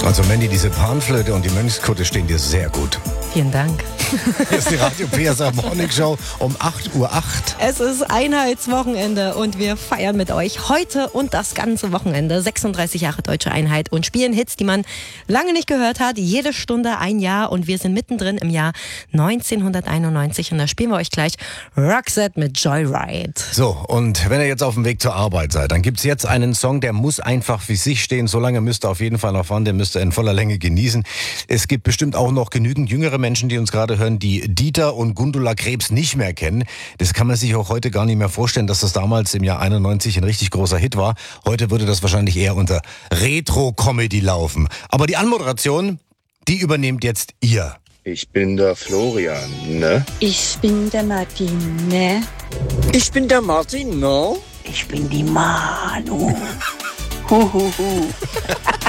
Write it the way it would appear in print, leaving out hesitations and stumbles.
Also Mandy, diese Panflöte und die Mönchskutte stehen dir sehr gut. Vielen Dank. Hier ist die Radio PSA Morning Show um 8:08 Uhr. Es ist Einheitswochenende und wir feiern mit euch heute und das ganze Wochenende 36 Jahre Deutsche Einheit und spielen Hits, die man lange nicht gehört hat. Jede Stunde ein Jahr und wir sind mittendrin im Jahr 1991 und da spielen wir euch gleich Roxette mit Joyride. So, und wenn ihr jetzt auf dem Weg zur Arbeit seid, dann gibt's jetzt einen Song, der muss einfach für sich stehen. So lange müsst ihr auf jeden Fall noch fahren, den müsst ihr in voller Länge genießen. Es gibt bestimmt auch noch genügend jüngere Menschen, die uns gerade hören, die Dieter und Gundula Krebs nicht mehr kennen. Das kann man sich auch heute gar nicht mehr vorstellen, dass das damals im Jahr 91 ein richtig großer Hit war. Heute würde das wahrscheinlich eher unter Retro-Comedy laufen. Aber die Anmoderation, die übernehmt jetzt ihr. Ich bin der Florian, ne? Ich bin der Martin, ne? Ich bin der Martin, no? Ich bin die Manu. Huhuhu.